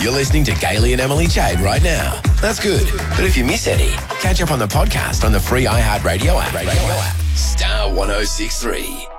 You're listening to Gailey and Emily Jade right now. That's good. But if you miss any, catch up on the podcast on the free iHeartRadio app. Star 106.3.